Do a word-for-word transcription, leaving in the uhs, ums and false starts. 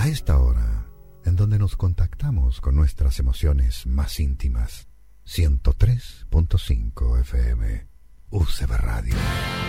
A esta hora, en donde nos contactamos con nuestras emociones más íntimas, ciento tres punto cinco F M, U C B Radio.